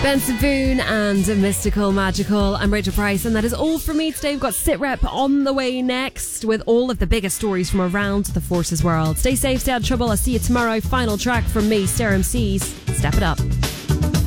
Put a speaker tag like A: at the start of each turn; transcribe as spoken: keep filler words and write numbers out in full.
A: Benson Boone and Mystical Magical. I'm Rachel Price, and that is all for me today. We've got Sit Rep on the way next with all of the biggest stories from around the Forces world. Stay safe, stay out of trouble. I'll see you tomorrow. Final track from me, Sarah M C's Step It Up.